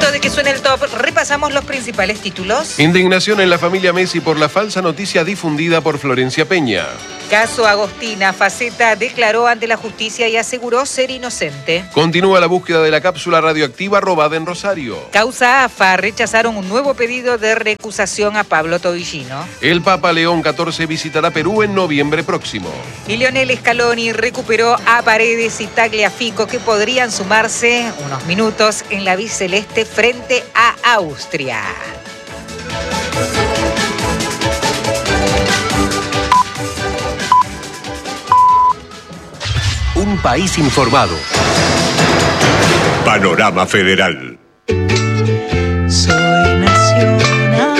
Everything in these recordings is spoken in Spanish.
Momento de que suene el top. Repasamos los principales títulos. Indignación en la familia Messi por la falsa noticia difundida por Florencia Peña. Caso Agostina. Faceta declaró ante la justicia y aseguró ser inocente. Continúa la búsqueda de la cápsula radioactiva robada en Rosario. Causa AFA. Rechazaron un nuevo pedido de recusación a Pablo Tobillino. El Papa León XIV visitará Perú en noviembre próximo. Y Lionel Scaloni recuperó a Paredes y Tagliafico, que podrían sumarse unos minutos en la albiceleste frente a Austria. Un país informado. Panorama Federal. Soy nacional.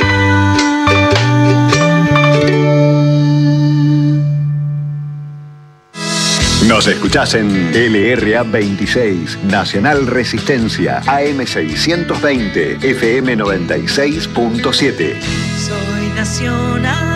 Nos escuchás en LRA 26, Nacional Resistencia, AM 620, FM 96.7. Soy nacional.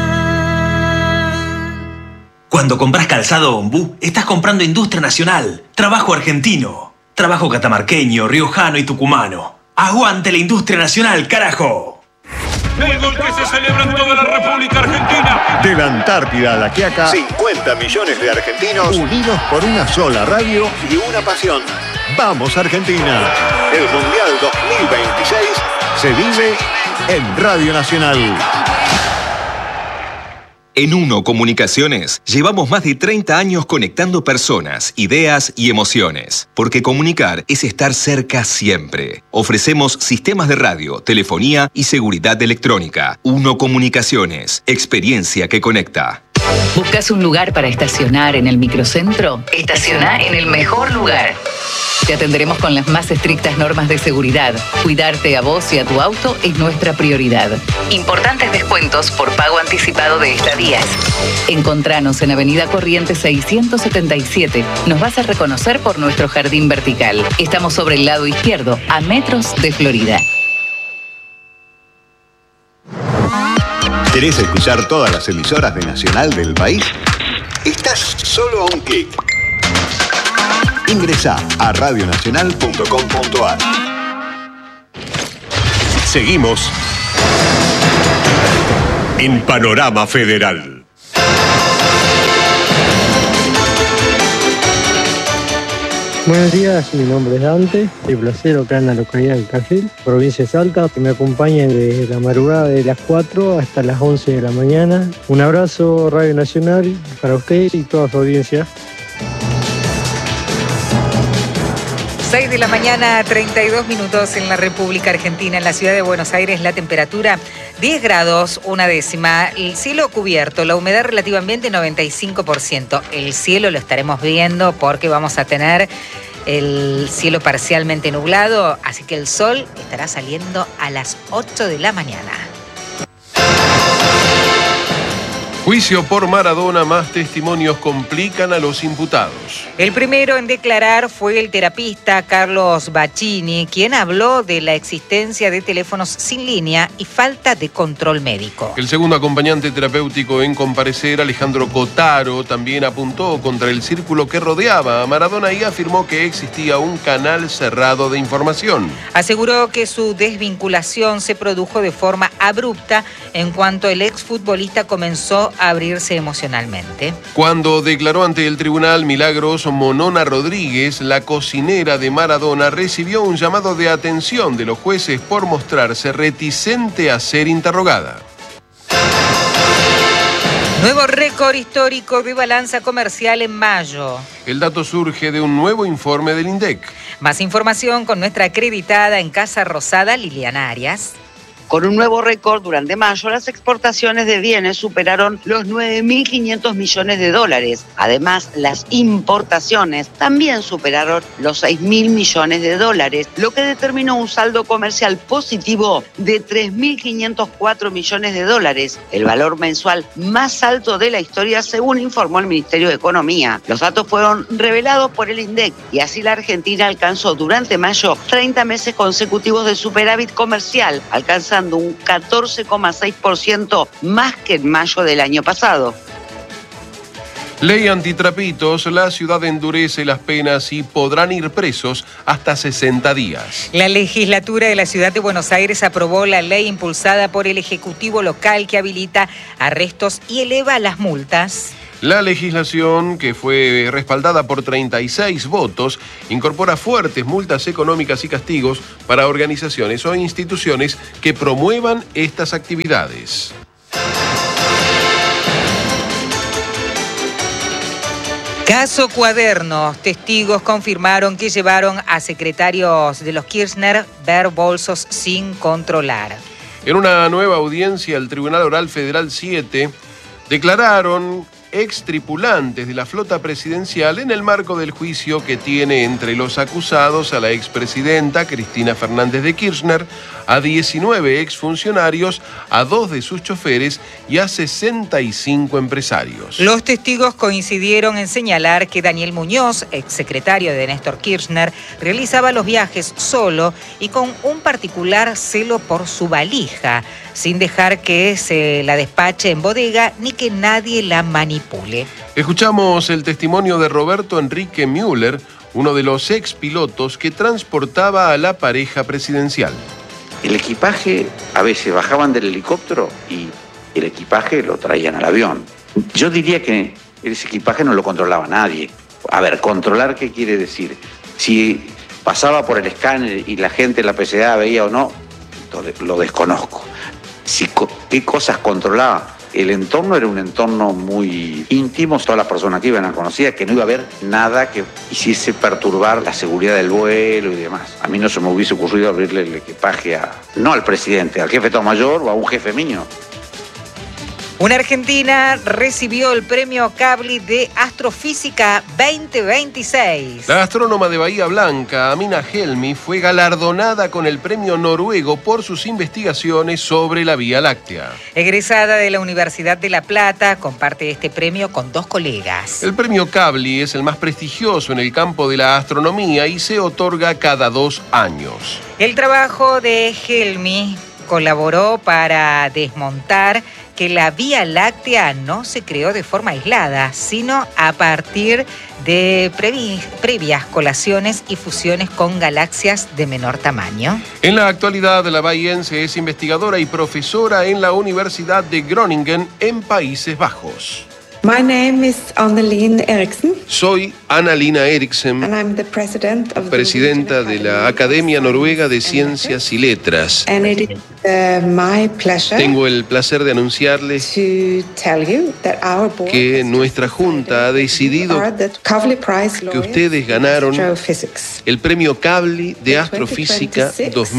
Cuando compras calzado Ombú, estás comprando industria nacional, trabajo argentino, trabajo catamarqueño, riojano y tucumano. ¡Aguante la industria nacional, carajo! El gol que se celebra en toda la República Argentina. De la Antártida a la Quiaca, 50 millones de argentinos unidos por una sola radio y una pasión. ¡Vamos, Argentina! El Mundial 2026 se vive en Radio Nacional. En Uno Comunicaciones llevamos más de 30 años conectando personas, ideas y emociones. Porque comunicar es estar cerca siempre. Ofrecemos sistemas de radio, telefonía y seguridad electrónica. Uno Comunicaciones, experiencia que conecta. ¿Buscas un lugar para estacionar en el microcentro? Estaciona en el mejor lugar. Te atenderemos con las más estrictas normas de seguridad. Cuidarte a vos y a tu auto es nuestra prioridad. Importantes descuentos por pago anticipado de estadías. Encontranos en Avenida Corrientes 677. Nos vas a reconocer por nuestro jardín vertical. Estamos sobre el lado izquierdo, a metros de Florida. ¿Querés escuchar todas las emisoras de Nacional del país? Estás solo a un clic. Ingresá a radionacional.com.ar. Seguimos en Panorama Federal. Buenos días, mi nombre es Dante, de Placero, acá en la localidad del Carril, provincia de Salta, que me acompañen desde la madrugada de las 4 hasta las 11 de la mañana. Un abrazo, Radio Nacional, para usted y toda su audiencia. 6 de la mañana, 32 minutos en la República Argentina. En la ciudad de Buenos Aires la temperatura 10 grados, una décima. El cielo cubierto, la humedad relativamente 95%. El cielo lo estaremos viendo porque vamos a tener el cielo parcialmente nublado, así que el sol estará saliendo a las 8 de la mañana. Juicio por Maradona, más testimonios complican a los imputados. El primero en declarar fue el terapista Carlos Bacchini, quien habló de la existencia de teléfonos sin línea y falta de control médico. El segundo acompañante terapéutico en comparecer, Alejandro Cotaro, también apuntó contra el círculo que rodeaba a Maradona y afirmó que existía un canal cerrado de información. Aseguró que su desvinculación se produjo de forma abrupta en cuanto el exfutbolista comenzó a abrirse emocionalmente. Cuando declaró ante el tribunal, Milagros Monona Rodríguez, la cocinera de Maradona, recibió un llamado de atención de los jueces por mostrarse reticente a ser interrogada. Nuevo récord histórico de balanza comercial en mayo. El dato surge de un nuevo informe del INDEC. Más información con nuestra acreditada en Casa Rosada, Liliana Arias. Con un nuevo récord durante mayo, las exportaciones de bienes superaron los 9.500 millones de dólares. Además, las importaciones también superaron los 6.000 millones de dólares, lo que determinó un saldo comercial positivo de 3.504 millones de dólares, el valor mensual más alto de la historia, según informó el Ministerio de Economía. Los datos fueron revelados por el INDEC y así la Argentina alcanzó durante mayo 30 meses consecutivos de superávit comercial, alcanzando un 14,6% más que en mayo del año pasado. Ley antitrapitos, la ciudad endurece las penas y podrán ir presos hasta 60 días. La legislatura de la ciudad de Buenos Aires aprobó la ley impulsada por el Ejecutivo local que habilita arrestos y eleva las multas. La legislación, que fue respaldada por 36 votos, incorpora fuertes multas económicas y castigos para organizaciones o instituciones que promuevan estas actividades. Caso Cuadernos. Testigos confirmaron que llevaron a secretarios de los Kirchner ver bolsos sin controlar. En una nueva audiencia, el Tribunal Oral Federal 7 declararon extripulantes de la flota presidencial en el marco del juicio que tiene entre los acusados a la expresidenta Cristina Fernández de Kirchner, a 19 exfuncionarios, a 2 de sus choferes y a 65 empresarios. Los testigos coincidieron en señalar que Daniel Muñoz, exsecretario de Néstor Kirchner, realizaba los viajes solo y con un particular celo por su valija, sin dejar que se la despache en bodega ni que nadie la manipule. Escuchamos el testimonio de Roberto Enrique Müller, uno de los expilotos que transportaba a la pareja presidencial. El equipaje, a veces bajaban del helicóptero y el equipaje lo traían al avión. Yo diría que ese equipaje no lo controlaba nadie. A ver, ¿controlar qué quiere decir? Si pasaba por el escáner y la gente en la PCA veía o no, lo desconozco. ¿Qué cosas controlaba? El entorno era un entorno muy íntimo, todas las personas que iban a conocida, que no iba a haber nada que hiciese perturbar la seguridad del vuelo y demás. A mí no se me hubiese ocurrido abrirle el equipaje no al presidente, al jefe de Estado Mayor o a un jefe mío. Una argentina recibió el premio Kavli de Astrofísica 2026. La astrónoma de Bahía Blanca, Amina Helmi, fue galardonada con el premio noruego por sus investigaciones sobre la Vía Láctea. Egresada de la Universidad de La Plata, comparte este premio con 2 colegas. El premio Kavli es el más prestigioso en el campo de la astronomía y se otorga cada 2 años. El trabajo de Helmi colaboró para desmontar que la Vía Láctea no se creó de forma aislada, sino a partir de previas colaciones y fusiones con galaxias de menor tamaño. En la actualidad, la bahiense es investigadora y profesora en la Universidad de Groningen, en Países Bajos. My name is Annalena Eriksson. Soy Annalena Eriksson, And I'm the presidenta de la Academia Noruega de Ciencias y Letras. And it is my pleasure Tengo el placer de anunciarles to tell you that our board que nuestra junta ha decidido que ustedes ganaron el premio Kavli de Astrofísica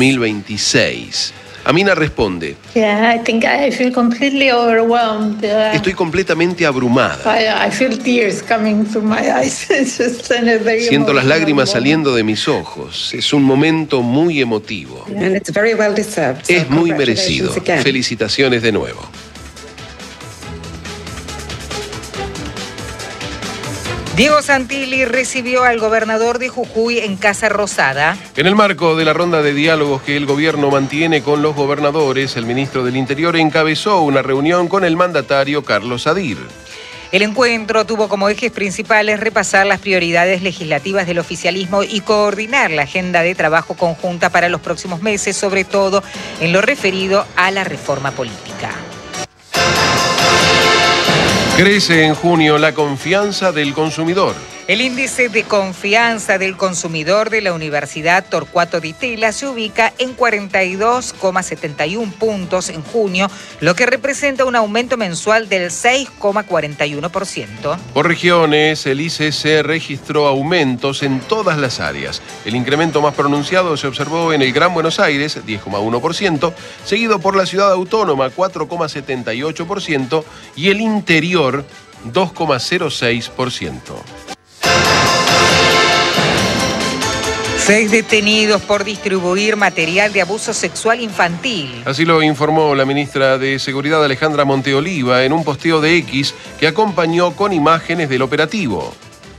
2026. Amina responde: Yeah, I think I feel completely overwhelmed. Estoy completamente abrumada. I feel tears coming through my eyes. It's just Siento las lágrimas saliendo de mis ojos. Es un momento muy emotivo. And it's very well deserved. So Es muy merecido. again. Felicitaciones de nuevo. Diego Santilli recibió al gobernador de Jujuy en Casa Rosada. En el marco de la ronda de diálogos que el gobierno mantiene con los gobernadores, el ministro del Interior encabezó una reunión con el mandatario Carlos Sadir. El encuentro tuvo como ejes principales repasar las prioridades legislativas del oficialismo y coordinar la agenda de trabajo conjunta para los próximos meses, sobre todo en lo referido a la reforma política. Crece en junio la confianza del consumidor. El índice de confianza del consumidor de la Universidad Torcuato Di Tella se ubica en 42,71 puntos en junio, lo que representa un aumento mensual del 6,41%. Por regiones, el ICC registró aumentos en todas las áreas. El incremento más pronunciado se observó en el Gran Buenos Aires, 10,1%, seguido por la Ciudad Autónoma, 4,78%, y el interior, 2,06%. 6 detenidos por distribuir material de abuso sexual infantil. Así lo informó la ministra de Seguridad Alejandra Monteoliva en un posteo de X que acompañó con imágenes del operativo.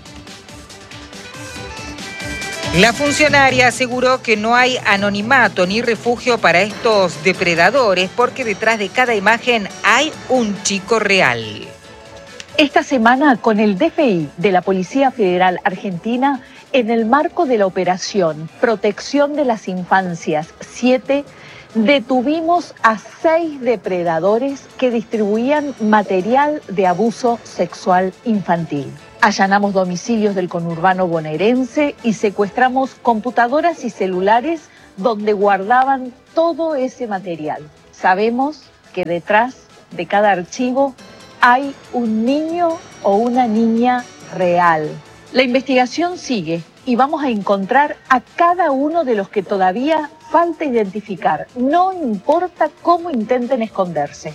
La funcionaria aseguró que no hay anonimato ni refugio para estos depredadores porque detrás de cada imagen hay un chico real. Esta semana, con el DFI de la Policía Federal Argentina, en el marco de la operación Protección de las Infancias 7, detuvimos a 6 depredadores que distribuían material de abuso sexual infantil. Allanamos domicilios del conurbano bonaerense y secuestramos computadoras y celulares donde guardaban todo ese material. Sabemos que detrás de cada archivo hay un niño o una niña real. La investigación sigue y vamos a encontrar a cada uno de los que todavía falta identificar. No importa cómo intenten esconderse.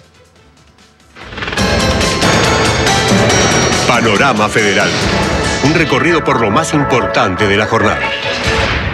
Panorama Federal. Un recorrido por lo más importante de la jornada.